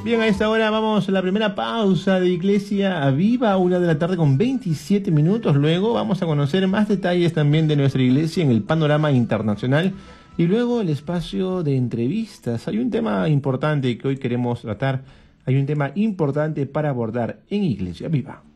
Bien, a esta hora vamos a la primera pausa de Iglesia Viva, 1 de la tarde con 27 minutos. Luego vamos a conocer más detalles también de nuestra iglesia en el panorama internacional y luego el espacio de entrevistas. Hay un tema importante que hoy queremos tratar, hay un tema importante para abordar en Iglesia Viva.